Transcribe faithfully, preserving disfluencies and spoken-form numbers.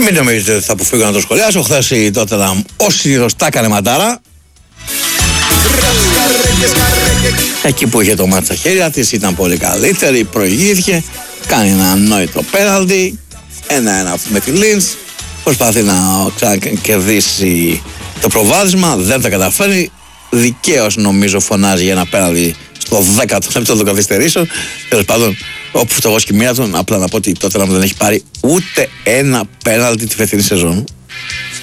Μην νομίζετε ότι θα αποφύγω να το σχολιάσω. Χθες η Τότεναμ ως συνήθως τα έκανε μαντάρα. Εκεί που είχε το μάτσα χέρια της ήταν πολύ καλύτερη, προηγήθηκε, κάνει ένα ανόητο πέναλτι, ένα-ένα με τη Λίνς, προσπαθεί να ξανακερδίσει το προβάδισμα, δεν τα καταφέρει, δικαίως νομίζω φωνάζει για ένα πέναλτι στο δέκατο λεπτό των καθυστερήσεων. Τέλος πάντων, όπου φτωχός κοιμία του, απλά να πω ότι τότε δεν έχει πάρει ούτε ένα πέναλτι τη φετινή σεζόν.